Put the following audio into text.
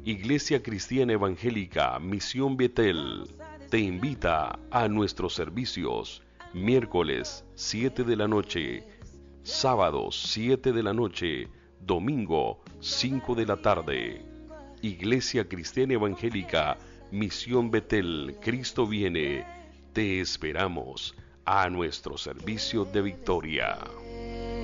Iglesia Cristiana Evangélica Misión Betel te invita a nuestros servicios miércoles 7 de la noche, sábados 7 de la noche, domingo 5 de la tarde. Iglesia Cristiana Evangélica Misión Betel, Cristo viene. Te esperamos a nuestro servicio de victoria.